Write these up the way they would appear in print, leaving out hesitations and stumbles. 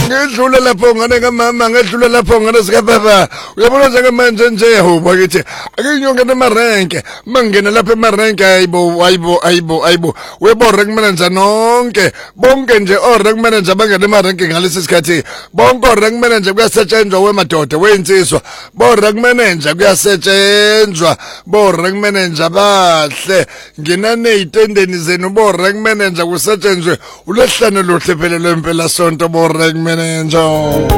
ngedlula lapho ngane kamama ngedlula lapho ngane sika baba uyabona nje manje nje hoba kithi akinyonke nemarenke mangena lapha emarenke ayibo webo rank manager nonke bonke nje o rank manager bangena emarenke ngalesi sikhathi bonke o rank manager kuyasetshenzwa wemadoda weinsizwa bo rank manager kuyasetshenzwa bo rank manager bahle nginane itendeni zenu bo rank manager kusetshenzwe ulehlane lohle phela lempela sonto bo rank manager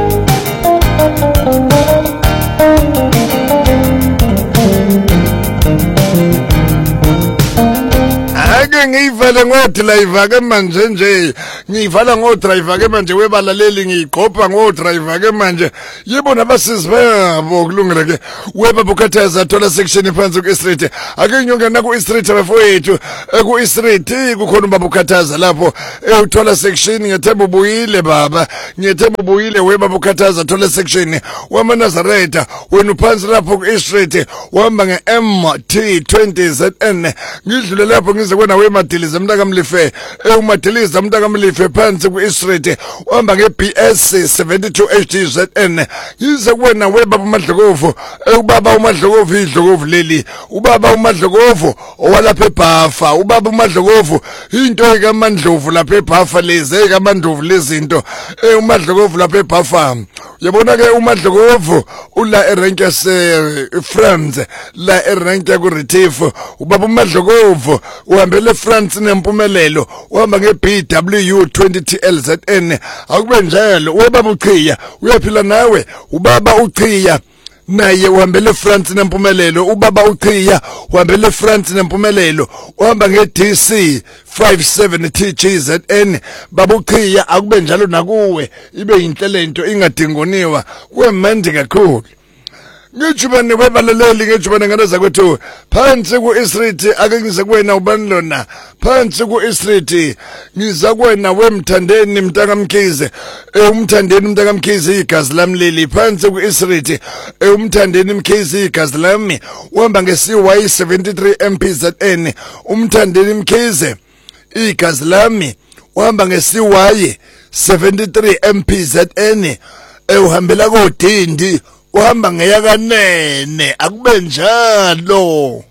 ngiyivala ngo-driver ke manje nje ngiyivala ngo-driver ke manje webalaleli ngiyigqopha ngo-driver ke manje yibo nabasizi babo kulungile ke weba bukhathaza thola section phansi ku-street ake nyongena ku-street bafowethu ku-street kukhona ubaba ukhathaza lapho uthola section ngethemba ubuyile baba ngethemba ubuyile weba bukhathaza thola section wamanazareta wena uphansi lapho ku-street uhamba nge-MT20 ZN ngidlule lapho ngize kwena wemadiliza mntakamlife umadiliza mntakamlife phansi ku-street uhamba nge-BS 72 HDZN yize kwena webaba uMadlokovu ubaba uMadlokovu idlokovu leli ubaba uMadlokovu owalapha eBhafa ubaba uMadlokovu into kaMandlovu lapha eBhafa lezi kaMandlovu lezinto uMadlokovu lapha eBhafa yabona ke uMadlokovu ula erank yase France la erank ya ku Retief ubaba uMadlokovu uhambele France nempumelelo uhamba ngeBW 20 TLZN akube njalo webaba uChiya uyaphila nawe ubaba uChiya naye uhambele France nempumelelo ubaba uChiya uhambele France nempumelelo uhamba ngeDC 57 TGZN baba uChiya akube njalo nakuwe ibe yinhlelento ingadingoniwa kwemandi kakhulu ngijubane webalaleli ngijubane nganaza kwethu phansi ku-street ake ngize kuwena ubani lona phansi ku-street ngiza kuwena wemthandeni mntakamkhize umthandeni mntakamkhize igazi lami leli phansi ku-street umthandeni mkhize igazi lami uhamba nge-CY 73 MPZN umthandeni mkhize igazi lami uhamba nge-CY 73 MPZN uhambela kodindi uhamba ngeyakanene akube njalo